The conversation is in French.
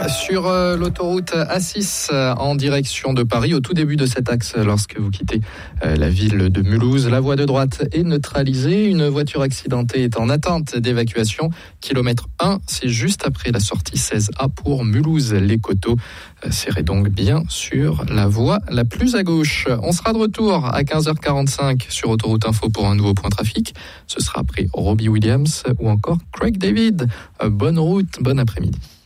Sur l'autoroute A6 en direction de Paris, au tout début de cet axe, lorsque vous quittez la ville de Mulhouse, la voie de droite est neutralisée. Une voiture accidentée est en attente d'évacuation. Kilomètre 1, c'est juste après la sortie 16A pour Mulhouse-les-Coteaux. Serrez donc bien sur la voie la plus à gauche. On sera de retour à 15h45 sur Autoroute Info pour un nouveau point trafic. Ce sera après Robbie Williams ou encore Craig David. Bonne route, bon après-midi.